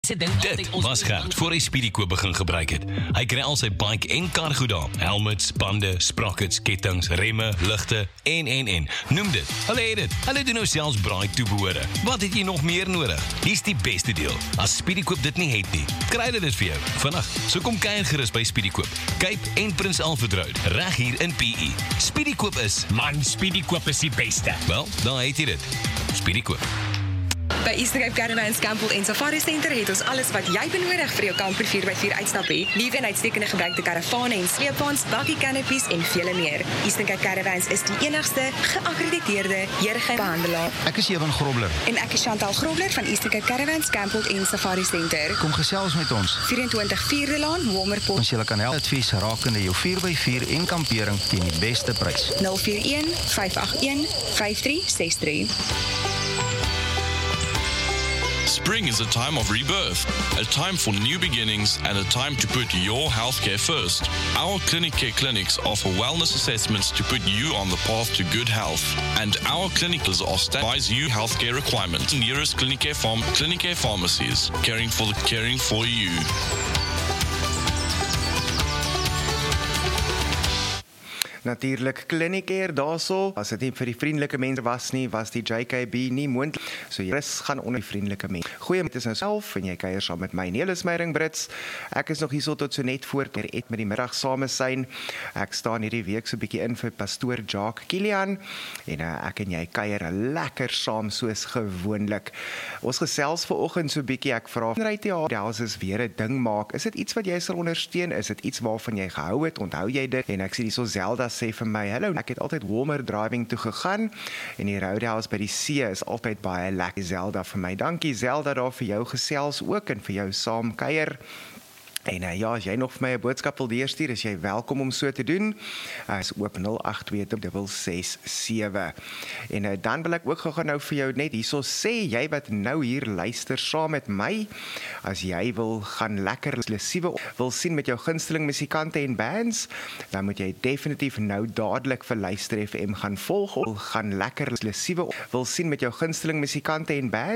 Dit was Gert voor hy Speedykoop begin gebruik het. Hy kry al sy bike en kar goed aan. Helmets, bande, sprockets, kettings, remme, ligte en. Noem dit. Hulle het dit. Hulle doen nou selfs braai toebehore. Wat het jy nog meer nodig? Hier's die beste deel. As Speedykoop dit nie het nie, kry hulle dit vir jou. Vandag, so kom kuier gerus by Speedykoop. Cape en Prins Alfred Road, reg hier in PE. Speedykoop is, Man, Speedykoop is die beste. wel, daar het jy dit. Speedykoop. By Eastern Cape Caravans Campbell en Safari Center het ons alles wat jy benodig vir jou kamper 4x4 uitstap hê. Liewe en uitstekende gebruikte karavane en sleepwaens, bakkie canopies en vele meer. Eastern Cape Caravans is die enigste geakkrediteerde heerige behandelaar. Ek is Ewan Grobler. En ek is Chantal Grobler van Eastern Cape Caravans Campbell en Safari Center. Kom gesels met ons. 24 Vierde Laan, Womerpot. Ons julle kan help advies rakende jou 4x4 en kampering teen die beste prys. 041 581 5363. Spring is a time of rebirth, a time for new beginnings and a time to put your healthcare first. Our Clinic Care clinics offer wellness assessments to put you on the path to good health. And our clinicals are standardized you healthcare requirements. Nearest Clinic Care pharmacies, caring for you. Natuurlik Clinicare daarso. As dit nie vir die vriendelike mense was nie, was die JKB nie moontlik. So jy gaan onder die vriendelike mense. Goeie, dit is nou self en jy kuier saam met my Nelis Meyering Brits. Ek is nog hierso tot so net voor met die middag samesyn. Ek staan hierdie week so 'n bietjie in vir pastoor Jacques Kilian en ek en jy kuier lekker saam soos gewoonlik. Ons gesels vanoggend so 'n bietjie. Ek vra Ry is weer 'n ding maak. Is dit iets wat jy sal ondersteun? Is dit iets waarvan jy gehou het? Onthou jy dit? En ek sien hierso Zelda sê vir my, hallo, ek het altyd Walmer driving toe gegaan en die Roadhouse by die see is altyd baie lekker. Zelda vir my. Dankie Zelda daar vir jou gesels ook en vir jou saam kuier. En ja, as jy nog vir my 'n boodskap wil deurstuur, is jy welkom om so te doen. Is oop 082667. En dan wil ek ook gou nou vir jou net hierso sê, jy wat nou hier luister saam met my, as jy wil gaan lekker eksklusiewe wil sien met jou gunsteling musikante en bands, dan moet jy definitief nou dadelik vir Luister FM gaan volg. Gaan lekker eksklusiewe wil sien met jou gunsteling musikante en bands.